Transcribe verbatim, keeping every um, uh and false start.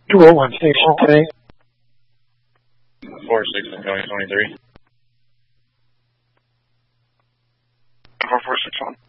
two oh one station today. four six and County twenty-three. four four six one.